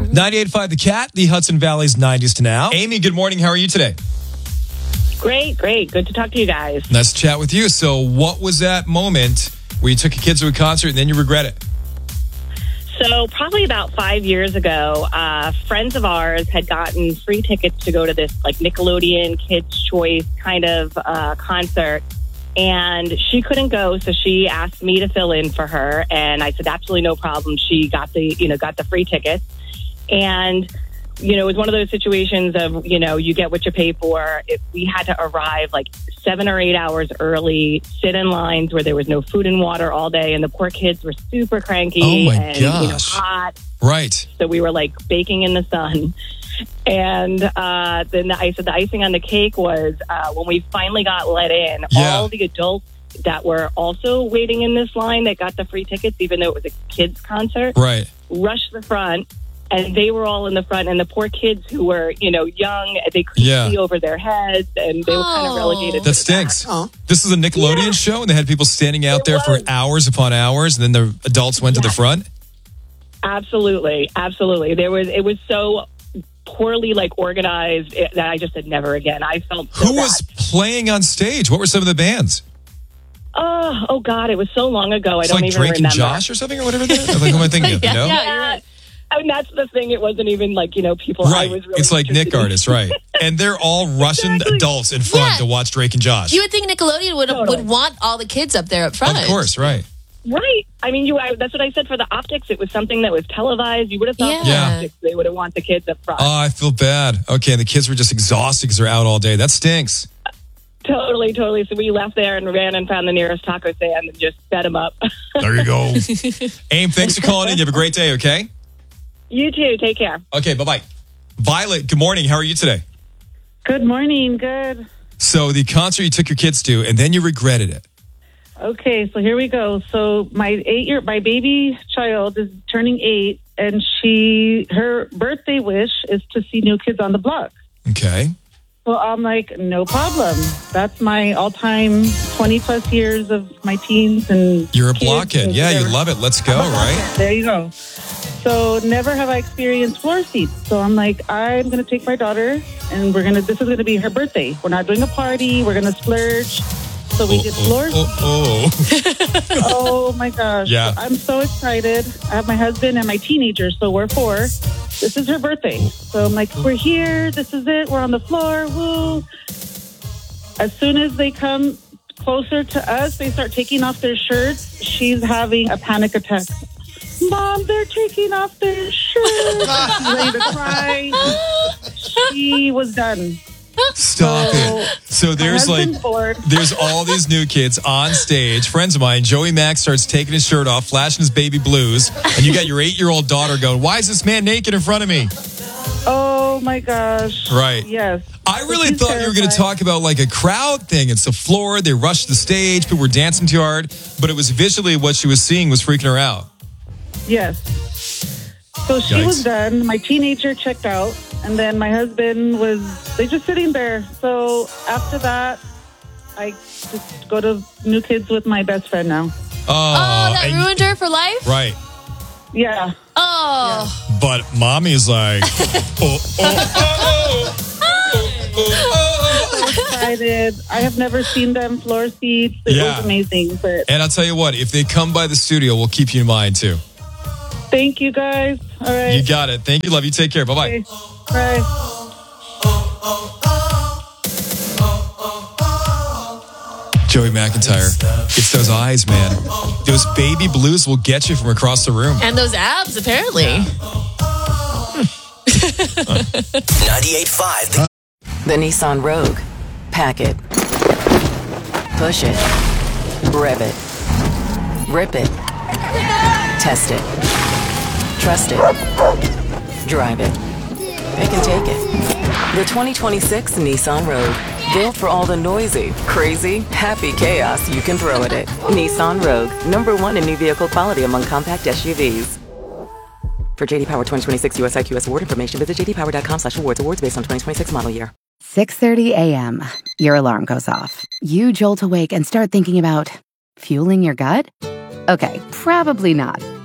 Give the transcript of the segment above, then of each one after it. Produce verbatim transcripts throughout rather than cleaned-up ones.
ninety-eight point five The Cat, the Hudson Valley's nineties to now. Amy, good morning. How are you today? Great, great. Good to talk to you guys. Nice to chat with you. So what was that moment where you took your kids to a concert and then you regret it? So probably about five years ago, uh, friends of ours had gotten free tickets to go to this like Nickelodeon Kids' Choice kind of uh, concert. And she couldn't go, so she asked me to fill in for her. And I said, absolutely no problem. She got the, you know, got the free tickets. And you know, it was one of those situations of, you know, you get what you pay for. If we had to arrive like seven or eight hours early, sit in lines where there was no food and water all day, and the poor kids were super cranky oh my and gosh. you know, hot. Right. So we were like baking in the sun. And uh, then the, I said the icing on the cake was uh, when we finally got let in, yeah. all the adults that were also waiting in this line that got the free tickets, even though it was a kids concert, right, rushed the front. And they were all in the front, and the poor kids who were, you know, young, they couldn't yeah. see over their heads, and they were kind of relegated. That to stinks. The back. This is a Nickelodeon yeah. show, and they had people standing out it there was. for hours upon hours, and then the adults went yeah. to the front? Absolutely, absolutely. There was, it was so poorly, like, organized that I just said never again. I felt so Who bad. was playing on stage? What were some of the bands? Oh, oh God, it was so long ago, I it's don't like even Drake remember. and Josh or something, or whatever that is? Like, who am I thinking of, yeah, you know? Yeah, you're right. I mean, that's the thing. It wasn't even like, you know, people Right. I was really It's like Nick interested in. artists, right? And they're all Russian Exactly. adults in front Yeah. to watch Drake and Josh. You would think Nickelodeon would Totally. would want all the kids up there up front. Of course, right. Right. I mean, you. I, that's what I said for the optics. It was something that was televised. You would have thought Yeah. for the Yeah. optics they would have want the kids up front. Oh, I feel bad. Okay, and the kids were just exhausted because they're out all day. That stinks. Totally, totally. So we left there and ran and found the nearest taco stand and just set them up. There you go. Aim, thanks for calling in. You have a great day, okay? You too. Take care. Okay, bye-bye. Violet, good morning. How are you today? Good morning. Good. So the concert you took your kids to, and then you regretted it. Okay, so here we go. So my eight year, my baby child is turning eight, and she, her birthday wish is to see New Kids on the Block. Okay. So I'm like, no problem. That's my all time twenty plus years of my teens and. You're a kids blockhead. and Yeah, you whatever. love it. Let's go, right? There you go. So never have I experienced floor seats. So I'm like, I'm going to take my daughter, and we're going to, this is going to be her birthday. We're not doing a party. We're going to splurge. So we Oh, did oh, floor oh, seats. oh. Oh my gosh. Yeah. I'm so excited. I have my husband and my teenager, so we're four. This is her birthday. So I'm like, we're here. This is it. We're on the floor. Woo. As soon as they come closer to us, they start taking off their shirts. She's having a panic attack. Mom, they're taking off their shirts. She's ready to cry. She was done. Stop So, it. So My there's like, husband's bored. there's all these new kids on stage. Friends of mine, Joey Max starts taking his shirt off, flashing his baby blues, and you got your eight-year-old daughter going, why is this man naked in front of me? Oh my gosh. Right. Yes. I really She's thought you were going to terrified. talk about like a crowd thing. It's the floor. They rushed the stage. People were dancing too hard. But it was visually what she was seeing was freaking her out. Yes. So she Yikes. was done. My teenager checked out. And then my husband was, they just sitting there. So after that, I just go to New Kids with my best friend now. Oh, Oh, that and- ruined her for life? Right. Yeah. Oh. But mommy's like, oh, oh, oh, oh, oh, oh. Excited. I have never seen them floor seats. It Yeah. was amazing. But And I'll tell you what, if they come by the studio, we'll keep you in mind too. thank you guys. All right. You got it. Thank you. Love you. Take care. Bye-bye. Okay. Bye. Joey McIntyre. It's those eyes, man. Those baby blues will get you from across the room. And those abs, apparently. ninety-eight point five The, The Nissan Rogue. Pack it. Push it. Rev it. Rip it. Test it. Trust it. Drive it. Pick and take it. The twenty twenty-six Nissan Rogue. Built for all the noisy, crazy, happy chaos you can throw at it. Nissan Rogue. Number one in new vehicle quality among compact S U Vs. For J D Power twenty twenty-six U S I Q S award information, visit j d power dot com slash awards. Awards based on twenty twenty-six model year. six thirty a.m. Your alarm goes off. You jolt awake and start thinking about fueling your gut? Okay, probably not.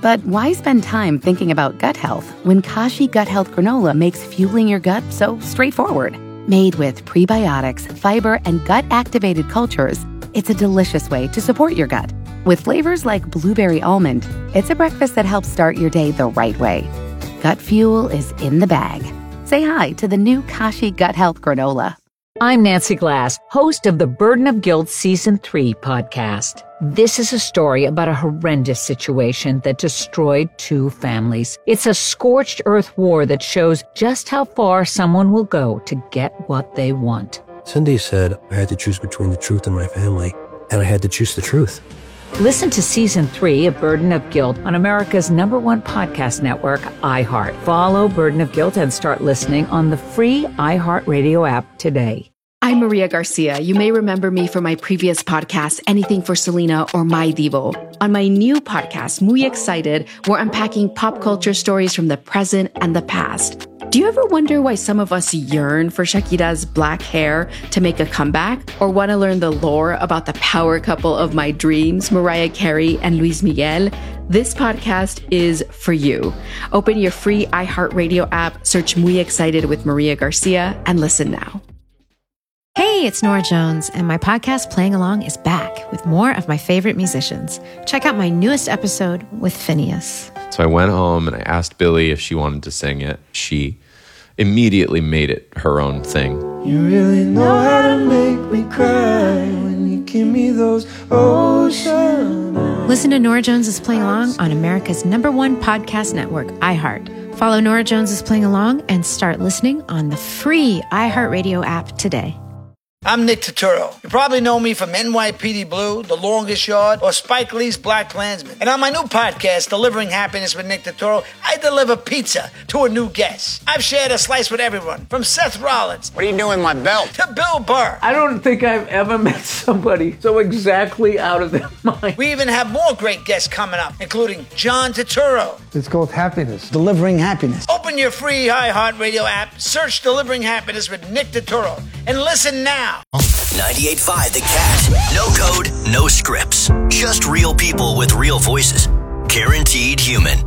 But why spend time thinking about gut health when Kashi Gut Health Granola makes fueling your gut so straightforward? Made with prebiotics, fiber, and gut-activated cultures, it's a delicious way to support your gut. With flavors like blueberry almond, it's a breakfast that helps start your day the right way. Gut fuel is in the bag. Say hi to the new Kashi Gut Health Granola. I'm Nancy Glass, host of the Burden of Guilt Season three podcast. This is a story about a horrendous situation that destroyed two families. It's a scorched earth war that shows just how far someone will go to get what they want. Cindy said I had to choose between the truth and my family, and I had to choose the truth. Listen to Season three of Burden of Guilt on America's number one podcast network, iHeart. Follow Burden of Guilt and start listening on the free iHeartRadio app today. I'm Maria Garcia. You may remember me from my previous podcast, Anything for Selena or My Divo. On my new podcast, Muy Excited, we're unpacking pop culture stories from the present and the past. Do you ever wonder why some of us yearn for Shakira's black hair to make a comeback? Or want to learn the lore about the power couple of my dreams, Mariah Carey and Luis Miguel? This podcast is for you. Open your free iHeartRadio app, search Muy Excited with Maria Garcia, and listen now. Hey, it's Nora Jones, and my podcast Playing Along is back with more of my favorite musicians. Check out my newest episode with Phineas. So I went home and I asked Billy if she wanted to sing it. She immediately made it her own thing. You really know how to make me cry when you give me those ocean eyes. Listen to Nora Jones is Playing Along on America's number one podcast network, iHeart. Follow Nora Jones is Playing Along and start listening on the free iHeartRadio app today. I'm Nick Turturro. You probably know me from N Y P D Blue, The Longest Yard, or Spike Lee's Black Klansman. And on my new podcast, Delivering Happiness with Nick Turturro, I deliver pizza to a new guest. I've shared a slice with everyone, from Seth Rollins. What are you doing with my belt? To Bill Burr. I don't think I've ever met somebody so exactly out of their mind. We even have more great guests coming up, including John Turturro. It's called Happiness. Delivering Happiness. Open your free iHeartRadio app, search Delivering Happiness with Nick Turturro, and listen now. ninety-eight point five The Cat. No code, no scripts. Just real people with real voices. Guaranteed human.